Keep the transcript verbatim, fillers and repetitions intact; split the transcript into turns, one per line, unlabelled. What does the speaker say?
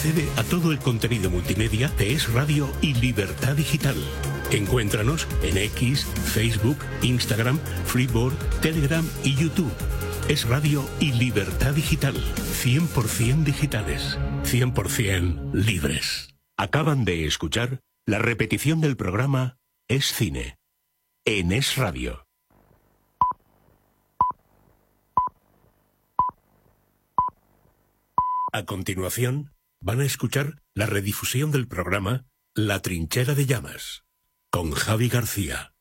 Accede a todo el contenido multimedia de Es Radio y Libertad Digital. Encuéntranos en X, Facebook, Instagram, Freeboard, Telegram y YouTube. Es Radio y Libertad Digital. cien por ciento digitales. cien por ciento libres. Acaban de escuchar la repetición del programa Es Cine. En Es Radio. A continuación, van a escuchar la redifusión del programa La Trinchera de Llamas, con Javi García.